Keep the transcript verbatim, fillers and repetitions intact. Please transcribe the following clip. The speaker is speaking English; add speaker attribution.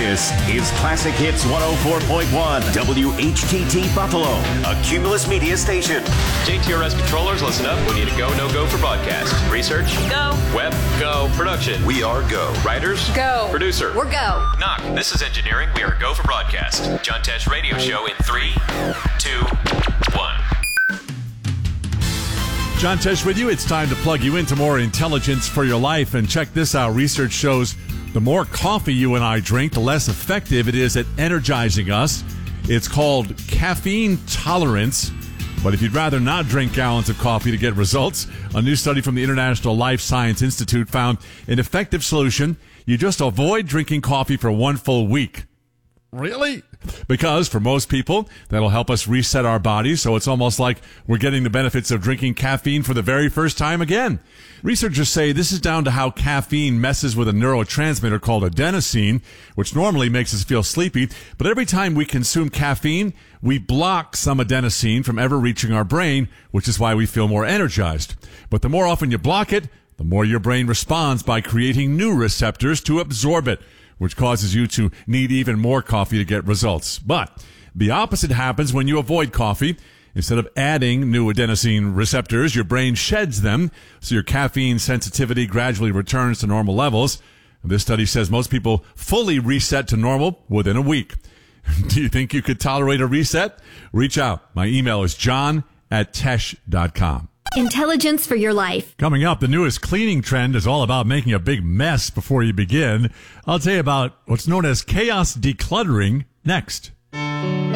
Speaker 1: This is Classic Hits one oh four point one, W H T T Buffalo, a Cumulus Media station.
Speaker 2: J T R S controllers, listen up. We need a go, no go for broadcast. Research?
Speaker 3: Go.
Speaker 2: Web? Go. Production?
Speaker 4: We are go.
Speaker 2: Writers?
Speaker 3: Go.
Speaker 2: Producer?
Speaker 3: We're go.
Speaker 2: Knock. This is engineering. We are go for broadcast. John Tesh Radio Show in three, two, one.
Speaker 5: John Tesh with you. It's time to plug you into more intelligence for your life. And check this out. Research shows the more coffee you and I drink, the less effective it is at energizing us. It's called caffeine tolerance. But if you'd rather not drink gallons of coffee to get results, a new study from the International Life Science Institute found an effective solution. You just avoid drinking coffee for one full week. Really? Because for most people, that'll help us reset our bodies, so it's almost like we're getting the benefits of drinking caffeine for the very first time again. Researchers say this is down to how caffeine messes with a neurotransmitter called adenosine, which normally makes us feel sleepy, but every time we consume caffeine, we block some adenosine from ever reaching our brain, which is why we feel more energized. But the more often you block it, the more your brain responds by creating new receptors to absorb it, which causes you to need even more coffee to get results. But the opposite happens when you avoid coffee. Instead of adding new adenosine receptors, your brain sheds them, so your caffeine sensitivity gradually returns to normal levels. This study says most people fully reset to normal within a week. Do you think you could tolerate a reset? Reach out. My email is john at tesh dot com.
Speaker 6: Intelligence for your life.
Speaker 5: Coming up, the newest cleaning trend is all about making a big mess before you begin. I'll tell you about what's known as chaos decluttering next.